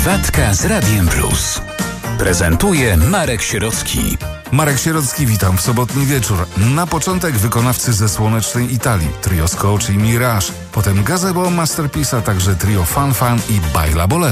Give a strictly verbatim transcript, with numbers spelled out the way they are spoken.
Prywatka z Radiem Plus. Prezentuje Marek Sierocki. Marek Sierocki, witam w sobotni wieczór. Na początek wykonawcy ze słonecznej Italii, trio Scotch i Mirage. Potem Gazebo Masterpiece, a także trio Fan Fan i Baila Bolero.